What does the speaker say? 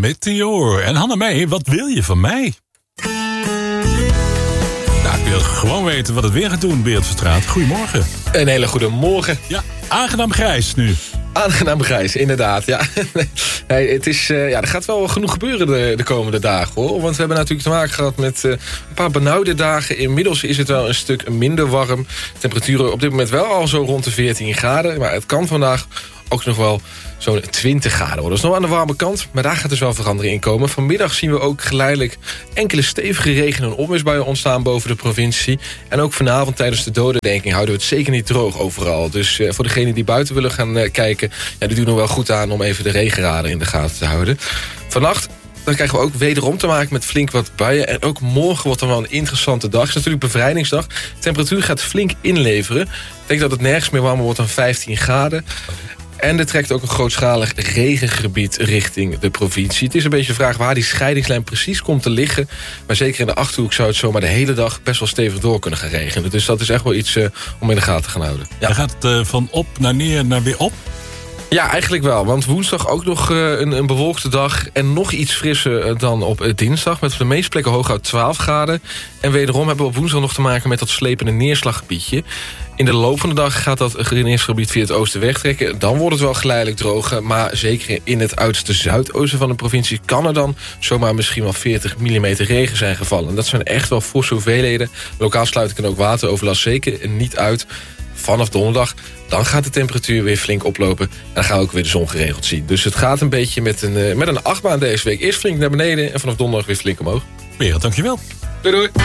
Meteor. En Hannemee, wat wil je van mij? Nou, ik wil gewoon weten wat het weer gaat doen, Beert Verstraat. Goedemorgen. Een hele goede morgen. Ja, aangenaam grijs nu. Aangenaam grijs, inderdaad. Ja. Nee, het is, er gaat wel genoeg gebeuren de komende dagen, hoor. Want we hebben natuurlijk te maken gehad met een paar benauwde dagen. Inmiddels is het wel een stuk minder warm. Temperaturen op dit moment wel al zo rond de 14 graden. Maar het kan vandaag ook nog wel zo'n 20 graden worden. Dat is nog aan de warme kant, maar daar gaat dus wel verandering in komen. Vanmiddag zien we ook geleidelijk enkele stevige regen- en onweersbuien ontstaan boven de provincie. En ook vanavond tijdens de dodenherdenking houden we het zeker niet droog overal. Dus voor degenen die buiten willen gaan kijken, die doen er wel goed aan om even de regenraden in de gaten te houden. Vannacht dan krijgen we ook wederom te maken met flink wat buien. En ook morgen wordt dan wel een interessante dag. Het is natuurlijk bevrijdingsdag. De temperatuur gaat flink inleveren. Ik denk dat het nergens meer warmer wordt dan 15 graden. En er trekt ook een grootschalig regengebied richting de provincie. Het is een beetje de vraag waar die scheidingslijn precies komt te liggen. Maar zeker in de Achterhoek zou het zomaar de hele dag best wel stevig door kunnen gaan regenen. Dus dat is echt wel iets om in de gaten te gaan houden. Ja. Dan gaat het van op naar neer naar weer op? Ja, eigenlijk wel. Want woensdag ook nog een bewolkte dag. En nog iets frisser dan op dinsdag. Met op de meeste plekken hooguit 12 graden. En wederom hebben we op woensdag nog te maken met dat slepende neerslaggebiedje. In de loop van de dag gaat dat neerslaggebied via het oosten wegtrekken. Dan wordt het wel geleidelijk droger. Maar zeker in het uiterste zuidoosten van de provincie kan er dan zomaar misschien wel 40 mm regen zijn gevallen. En dat zijn echt wel forse hoeveelheden. Lokaal sluit ik er ook wateroverlast zeker niet uit. Vanaf donderdag, dan gaat de temperatuur weer flink oplopen. En dan gaan we ook weer de zon geregeld zien. Dus het gaat een beetje met een achtbaan deze week. Eerst flink naar beneden en vanaf donderdag weer flink omhoog. Berend, dankjewel. Doei doei.